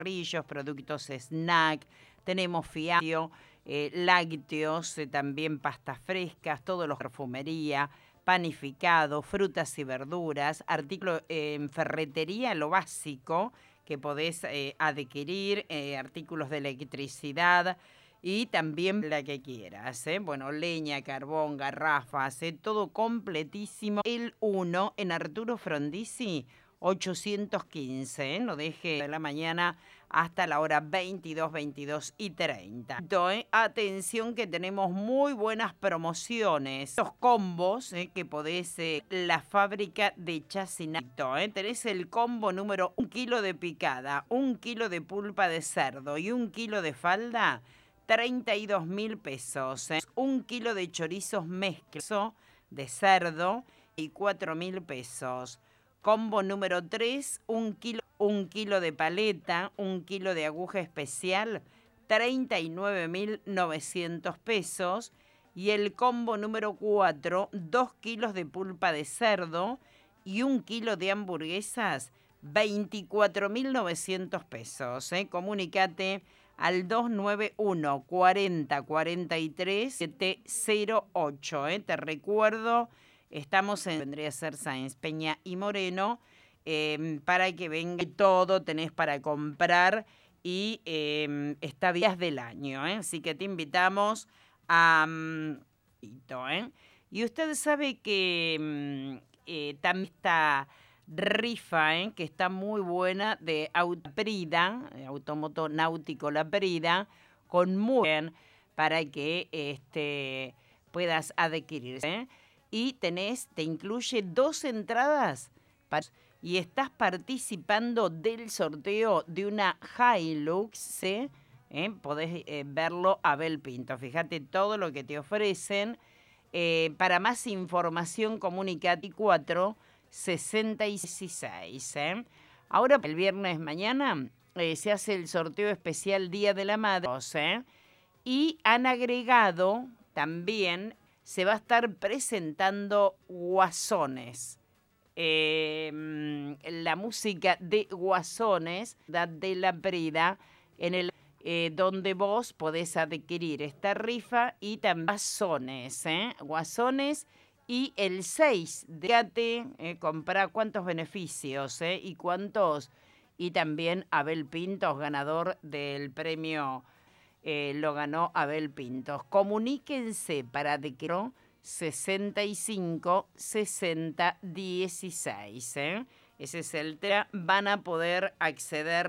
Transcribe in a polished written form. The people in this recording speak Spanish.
rillos, productos snack, tenemos fiambre, lácteos, también pastas frescas, todos los perfumería, panificado, frutas y verduras, artículos en ferretería, lo básico que podés adquirir, artículos de electricidad y también la que quieras, bueno, leña, carbón, garrafas, todo completísimo. El 1 en Arturo Frondizi 815, no deje de la mañana hasta la hora 22, 22:30. Atención que tenemos muy buenas promociones. Los combos que podés, la fábrica de Chacinito. Tenés el combo número 1 kilo de picada, 1 kilo de pulpa de cerdo y 1 kilo de falda, 32.000 pesos. 1 kilo de chorizos mezcla de cerdo y 4.000 pesos. Combo número 3, 1 kilo de paleta, 1 kilo de aguja especial, 39.900 pesos. Y el combo número 4, 2 kilos de pulpa de cerdo y 1 kilo de hamburguesas, 24.900 pesos. Comunicate al 291 40 43 708. Te recuerdo, estamos en, vendría a ser Sáenz Peña y Moreno, para que venga todo, tenés para comprar y está días del año, así que te invitamos a... Y usted sabe que también está rifa, que está muy buena, de Autoprida, Automoto Náutico La Prida, con muy bien para que puedas adquirirse. Y te incluye 2 entradas y estás participando del sorteo de una Hilux, podés verlo a Abel Pinto. Fíjate todo lo que te ofrecen. Para más información, comunicate 466. Ahora, el viernes mañana, se hace el sorteo especial Día de la Madre. Y han agregado también, se va a estar presentando Guasones. La música de Guasones, de La Prida, en el donde vos podés adquirir esta rifa y también Guasones, Guasones. Y el 6, déjate comprar cuántos beneficios y cuántos. Y también Abel Pintos, ganador del premio, lo ganó Abel Pintos. Comuníquense para adquirir 65 60 16. Ese es el tema. Van a poder acceder